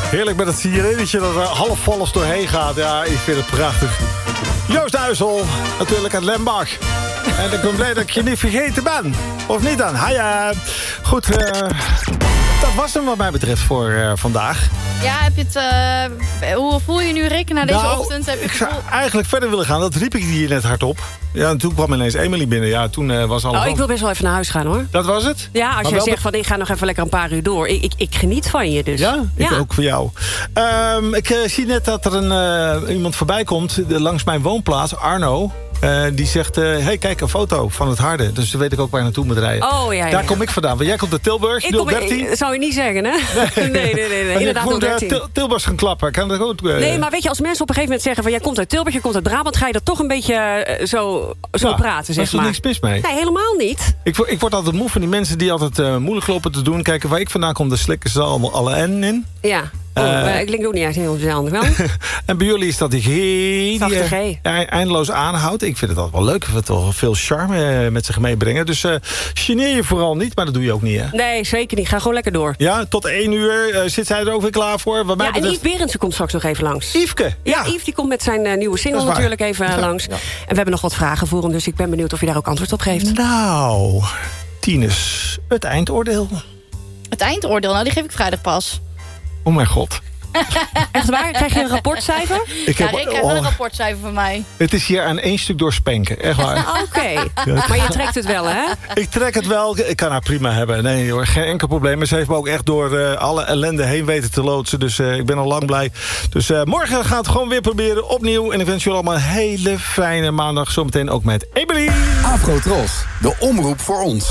Heerlijk met het sirenetje dat er half volles doorheen gaat. Ja, ik vind het prachtig. Joost Uysel, natuurlijk uit Lembach. En ik ben blij dat ik je niet vergeten ben. Of niet dan? Hiya. Goed, dat was hem wat mij betreft voor vandaag. Ja, heb je het, hoe voel je nu, Rick, na deze ochtend? Heb je ik zou eigenlijk verder willen gaan. Dat riep ik hier net hardop. Ja, en toen kwam ineens Emily binnen. Ja, toen was alles... ik wil best wel even naar huis gaan, hoor. Dat was het? Ja, als jij zegt van ik ga nog even lekker een paar uur door. Ik geniet van je, dus. Ja, ik ook voor jou. Ik zie net dat er iemand voorbij komt langs mijn woonplaats, Arno. Die zegt, hey, kijk, een foto van het Harde. Dus dan weet ik ook waar je naartoe moet rijden. Oh, ja. Daar kom ik vandaan. Want jij komt uit Tilburg, 013. Dat zou je niet zeggen, hè? Nee. Inderdaad, 013. Tilburg gaan klappen. Kan dat goed? Nee, maar weet je, als mensen op een gegeven moment zeggen van jij komt uit Tilburg, je komt uit Brabant, ga je dat toch een beetje zo praten, zeg maar. Er is niks mis mee. Nee, helemaal niet. Ik word altijd moe van die mensen die altijd moeilijk lopen te doen. Kijken waar ik vandaan kom, daar slikken ze allemaal alle N in. Ja. Ik klink ook niet echt heel verstandig wel. En bij jullie is dat die eindeloos aanhoudt. Ik vind het altijd wel leuk. We toch veel charme met zich meebrengen. Dus geneer je vooral niet, maar dat doe je ook niet, hè? Nee, zeker niet. Ga gewoon lekker door. Ja, tot 1 uur zit zij er ook weer klaar voor. Wat mij betreft... En Yves Berendsen komt straks nog even langs. Yveske, ja. Yves die komt met zijn nieuwe single natuurlijk even langs. Ja. En we hebben nog wat vragen voor hem, dus ik ben benieuwd of je daar ook antwoord op geeft. Nou, Tinus, het eindoordeel. Het eindoordeel, nou die geef ik vrijdag pas. Oh mijn god. Echt waar? Krijg je een rapportcijfer? Rick krijgt wel een rapportcijfer van mij. Het is hier aan 1 stuk doorspenken, echt waar. Oké. Maar je trekt het wel, hè? Ik trek het wel. Ik kan haar prima hebben. Nee hoor, geen enkel probleem. Maar ze heeft me ook echt door alle ellende heen weten te loodsen. Dus ik ben al lang blij. Dus morgen gaat het gewoon weer proberen opnieuw. En ik wens jullie allemaal een hele fijne maandag. Zometeen ook met Emily. Afro-Tros, de omroep voor ons.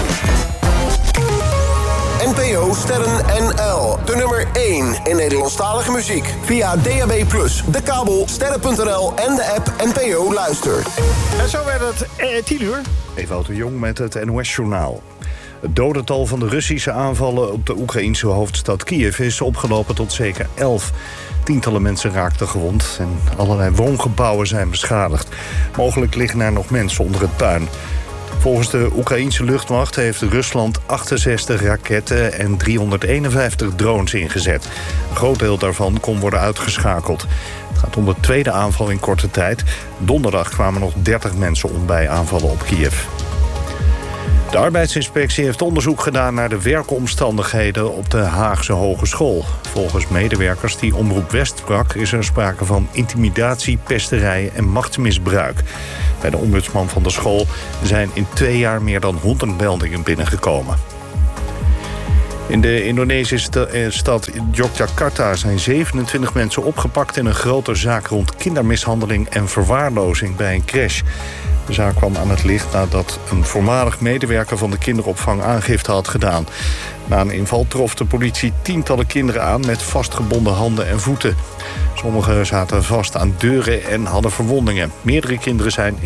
NPO Sterren NL. De nummer 1 in Nederlandstalige muziek. Via DAB+, de kabel, sterren.nl en de app NPO Luister. En zo werd het 10 uur. Ewout de Jong met het NOS-journaal. Het dodental van de Russische aanvallen op de Oekraïense hoofdstad Kiev is opgelopen tot zeker 11. Tientallen mensen raakten gewond en allerlei woongebouwen zijn beschadigd. Mogelijk liggen er nog mensen onder het puin. Volgens de Oekraïense luchtmacht heeft Rusland 68 raketten en 351 drones ingezet. Een groot deel daarvan kon worden uitgeschakeld. Het gaat om de tweede aanval in korte tijd. Donderdag kwamen nog 30 mensen om bij aanvallen op Kiev. De arbeidsinspectie heeft onderzoek gedaan naar de werkomstandigheden op de Haagse Hogeschool. Volgens medewerkers die Omroep West sprak is er sprake van intimidatie, pesterijen en machtsmisbruik. Bij de ombudsman van de school zijn in 2 jaar meer dan 100 meldingen binnengekomen. In de Indonesische stad Yogyakarta zijn 27 mensen opgepakt in een grote zaak rond kindermishandeling en verwaarlozing bij een crash. De zaak kwam aan het licht nadat een voormalig medewerker van de kinderopvang aangifte had gedaan. Na een inval trof de politie tientallen kinderen aan met vastgebonden handen en voeten. Sommigen zaten vast aan deuren en hadden verwondingen. Meerdere kinderen zijn